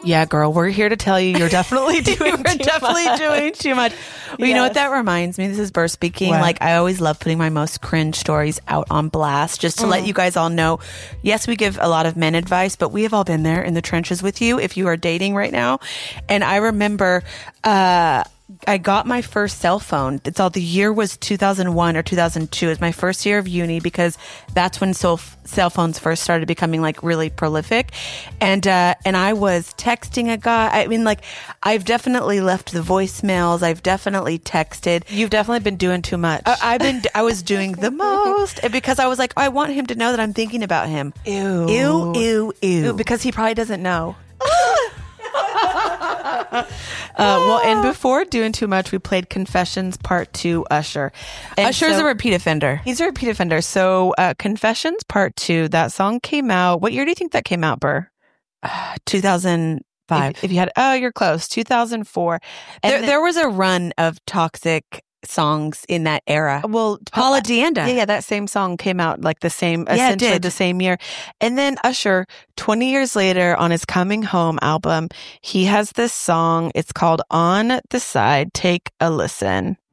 Yeah, girl, we're here to tell you you're definitely doing doing too much. Well, you know what that reminds me? This is Burr speaking. What? Like, I always love putting my most cringe stories out on blast just to let you guys all know. Yes, we give a lot of men advice, but we have all been there in the trenches with you if you are dating right now. And I remember, I got my first cell phone. The year was 2001 or 2002. It was my first year of uni because that's when cell phones first started becoming like really prolific. And I was texting a guy. I mean, like, I've definitely left the voicemails. I've definitely texted. You've definitely been doing too much. I was doing the most because I was like, I want him to know that I'm thinking about him. Ew. Ew, ew, ew. Because he probably doesn't know. Well, and before doing too much, we played Confessions Part 2, Usher. And Usher's a repeat offender. He's a repeat offender. So Confessions Part 2, that song came out. What year do you think that came out, Burr? 2005. If you had, you're close. 2004. And There was a run of toxic songs in that era. Well, Paula Deanda. Yeah, that same song came out like essentially the same year. And then Usher, 20 years later on his Coming Home album, he has this song. It's called On the Side. Take a listen.